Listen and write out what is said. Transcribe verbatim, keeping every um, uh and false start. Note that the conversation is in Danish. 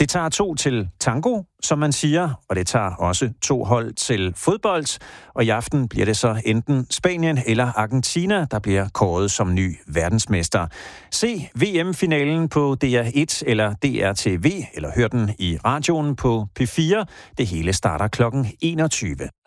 Det tager to til tango, som man siger, og det tager også to hold til fodbold. Og i aften bliver det så enten Spanien eller Argentina, der bliver kåret som ny verdensmester. Se V M-finalen på D R et eller D R T V, eller hør den i radioen på P fire. Det hele starter klokken enogtyve.